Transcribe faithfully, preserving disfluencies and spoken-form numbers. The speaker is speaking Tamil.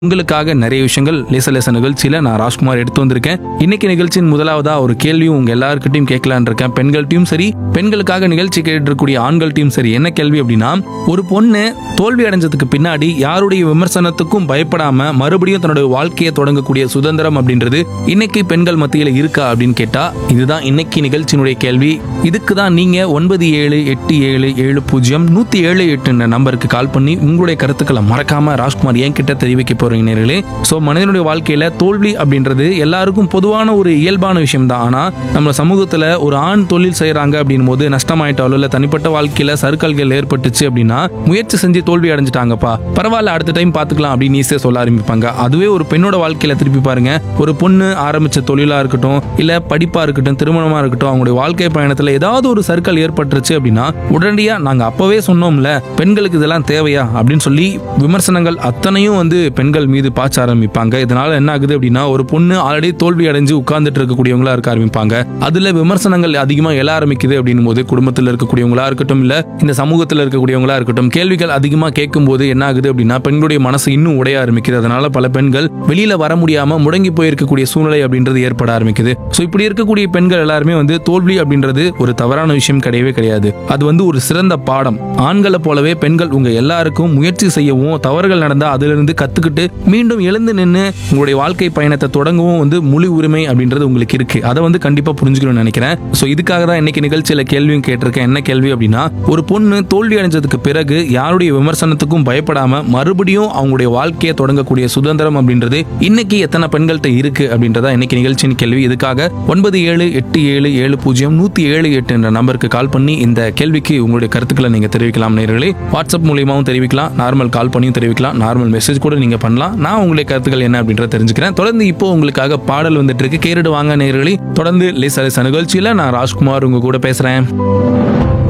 உங்களுக்காக நிறைய விஷயங்கள் லேச லேச நிகழ்ச்சியில நான் ராஜ்குமார் எடுத்து வந்திருக்கேன். இன்னைக்கு நிகழ்ச்சியின் முதலாவதா ஒரு கேள்வியும் உங்க எல்லாருக்கிட்டையும் கேட்கலான் இருக்கேன். பெண்கள்ட்டையும் சரி, பெண்களுக்காக நிகழ்ச்சி கேட்டு இருக்கக்கூடிய ஆண்கள்ட்டையும் சரி, என்ன கேள்வி அப்படின்னா, ஒரு பொண்ணு தோல்வி அடைஞ்சதுக்கு பின்னாடி யாருடைய விமர்சனத்துக்கும் பயப்படாம மறுபடியும் தன்னுடைய வாழ்க்கையை தொடங்கக்கூடிய சுதந்திரம் அப்படின்றது இன்னைக்கு பெண்கள் மத்தியில இருக்கா அப்படின்னு கேட்டா, இதுதான் இன்னைக்கு நிகழ்ச்சியினுடைய கேள்வி. இதுக்கு தான் நீங்க ஒன்பது ஏழு எட்டு ஏழு ஏழு பூஜ்ஜியம் நூத்தி ஏழு எட்டு நம்பருக்கு கால் பண்ணி உங்களுடைய கருத்துக்களை மறக்காம ராஜ்குமார் என் கிட்ட தெரிவிக்க போறீங்க நேர்களே. சோ மனிதனுடைய வாழ்க்கையில தோல்வி அப்படின்றது எல்லாருக்கும் பொதுவான ஒரு இயல்பான விஷயம் தான். ஆனா நம்ம சமூகத்துல ஒரு ஆண் தொழில் செய்யறாங்க அப்படின் போது நஷ்டமாயிட்டாலோ இல்ல தனிப்பட்ட வாழ்க்கையில சறுக்கல்கள் ஏற்பட்டுச்சு அப்படின்னா, முயற்சி செஞ்சு தோல்வி அடைஞ்சிட்டாங்கப்பா, பரவாயில்ல அடுத்த டைம் பாத்துக்கலாம் அப்படின்னு ஈஸியா சொல்ல ஆரம்பிப்பாங்க. அதுவே ஒரு பெண்ணோட வாழ்க்கையில திருப்பி பாருங்க, ஒரு பொண்ணு ஆரம்பிச்ச தொழிலா இருக்கட்டும், இல்ல படிப்பா இருக்கட்டும், திருமணமா இருக்கட்டும், அவங்களுடைய வாழ்க்கை பயணத்துல ஏதாவது ஒரு சறுக்கல் ஏற்பட்டுருச்சு அப்படின்னா உடனடியா நாங்க அப்பவே சொன்னோம்ல பெண்களுக்கு இதெல்லாம் தேவையா அப்படின்னு சொல்லி விமர்சனங்கள் அத்தனையும் வந்து பெண்கள் மீது பாய்ச்ச ஆரம்பிப்பாங்க. இதனால என்ன ஆகுது அப்படின்னா, ஒரு பொண்ணு ஆல்ரெடி தோல்வி அடைஞ்சு உட்கார்ந்துட்டு இருக்கக்கூடியவங்களா இருக்க ஆரம்பிப்பாங்க. அதுல விமர்சனங்கள் அதிகமா எழ ஆரம்பிக்குது அப்படின்னும் போது குடும்பத்தில் இருக்கக்கூடியவங்களா இருக்கட்டும், இல்ல இந்த சமூகத்தில் இருக்கக்கூடியவங்களா இருக்கட்டும், கேள்விகள் அதிகமா கேட்கும் போது என்ன ஆகுது அப்படின்னா, பெண்களுடைய மனசு இன்னும் உடைய ஆரம்பிக்குது. அதனால பல பெண்கள் வெளியில வர முடியாம முடங்கி போயிருக்கக்கூடிய சூழ்நிலை அப்படின்றது ஏற்பட ஆரம்பிக்குது. சோ இப்படி இருக்கக்கூடிய பெண்கள் எல்லாருமே வந்து தோல்வி அப்படின்றது ஒரு தவறான விஷயம் கிடையவே கிடையாது. அது வந்து ஒரு சிறந்த பாடம். ஆண்களை போலவே பெண்கள் உங்க எல்லாருக்கும் முயற்சி செய்யவும், தவறுகள் நடந்தா அதுல இருந்து கத்துக்கிட்டு மீண்டும் எழுந்து நின்று உங்களுடைய வாழ்க்கை பயணத்தை தொடங்கவும் வந்து முழு உரிமை அப்படின்றது உங்களுக்கு இருக்கு. அதை வந்து கண்டிப்பா புரிஞ்சுக்கணும்னு நினைக்கிறேன். சோ இதுக்காக தான் இன்னைக்கு நிகழ்ச்சியில கேள்வியும் கேட்டிருக்கேன். என்ன கேள்வி அப்படின்னா, ஒரு பொண்ணு தோல்வி அடைஞ்சதுக்கு பிறகு யாருடைய விமர்சனத்துக்கும் பயப்படாம மறுபடியும் அவங்களுடைய வாழ்க்கையை தொடங்கக்கூடிய சுதந்திரம் அப்படின்றது இன்னைக்கு எத்தனை பெண்கள்கிட்ட இருக்கு அப்படின்றதா இன்னைக்கு நிகழ்ச்சியின் கேள்வி. இதுக்காக ஒன்பது ஏழு எட்டு ஏழு ஏழு பூஜ்ஜியம் நூத்தி ஏழு எட்டு என்ற நம்பருக்கு கால் பண்ணி இந்த கேள்விக்கு உங்களுடைய கருத்துக்களை நீங்க தெரிவிக்கலாம் நேயர்களே. வாட்ஸ்அப் மூலியமாவும் தெரிவிக்கலாம், நார்மல் கால் பண்ணியும் தெரிவிக்கலாம், நார்மல் மெசேஜ் கூட நீங்க பண்ணலாம். நான் உங்களுடைய கருத்துக்கள் என்ன அப்படின்றத தெரிஞ்சுக்கிறேன். தொடர்ந்து இப்போ உங்களுக்காக பாடல் வந்துட்டு இருக்கு, கேட்டுட்டு வாங்க நேயர்களே. தொடர்ந்து லேசா லேசா நிகழ்ச்சியில நான் ராஜ்குமார் உங்க கூட பேசுறேன்.